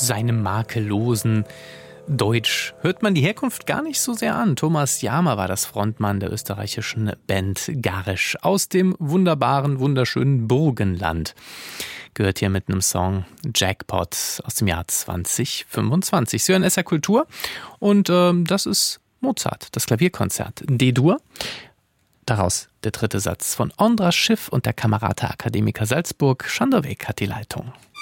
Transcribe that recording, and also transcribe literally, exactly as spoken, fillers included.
seinem makellosen Deutsch hört man die Herkunft gar nicht so sehr an. Thomas Jahmer war das Frontmann der österreichischen Band Garisch aus dem wunderbaren, wunderschönen Burgenland. Gehört hier mit einem Song Jackpot aus dem Jahr zwanzig fünfundzwanzig. Sie hören S R Kultur und ähm, das ist Mozart, das Klavierkonzert D-Dur. Daraus der dritte Satz von Ondra Schiff und der Camerata Academica Salzburg. Schandoweg hat die Leitung.